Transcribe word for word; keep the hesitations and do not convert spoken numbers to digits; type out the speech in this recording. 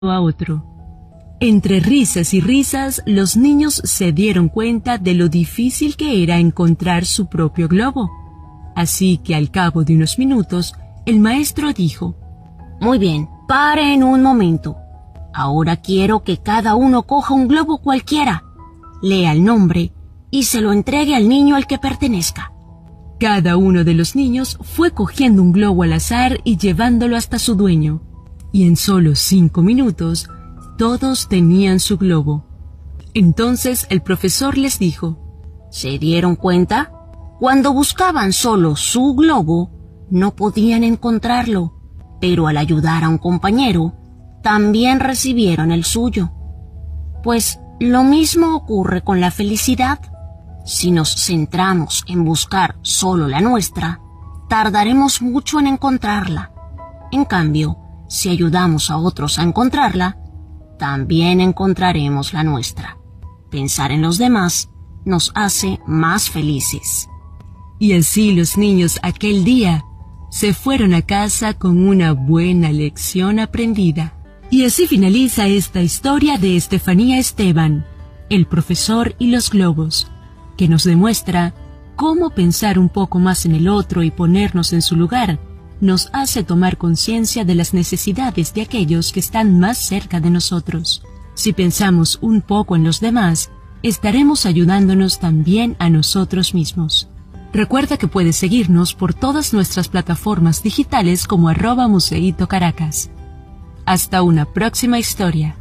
a otro. Entre risas y risas, los niños se dieron cuenta de lo difícil que era encontrar su propio globo. Así que al cabo de unos minutos, el maestro dijo: «Muy bien, paren un momento. Ahora quiero que cada uno coja un globo cualquiera, lea el nombre y se lo entregue al niño al que pertenezca». Cada uno de los niños fue cogiendo un globo al azar y llevándolo hasta su dueño. Y en solo cinco minutos, todos tenían su globo. Entonces el profesor les dijo: ¿Se dieron cuenta? Cuando buscaban solo su globo, no podían encontrarlo, pero al ayudar a un compañero, también recibieron el suyo. Pues lo mismo ocurre con la felicidad. Si nos centramos en buscar solo la nuestra, tardaremos mucho en encontrarla. En cambio, si ayudamos a otros a encontrarla, también encontraremos la nuestra. Pensar en los demás nos hace más felices. Y así los niños aquel día se fueron a casa con una buena lección aprendida. Y así finaliza esta historia de Estefanía Esteban, el profesor y los globos, que nos demuestra cómo pensar un poco más en el otro y ponernos en su lugar nos hace tomar conciencia de las necesidades de aquellos que están más cerca de nosotros. Si pensamos un poco en los demás, estaremos ayudándonos también a nosotros mismos. Recuerda que puedes seguirnos por todas nuestras plataformas digitales como arroba Museito Caracas. Hasta una próxima historia.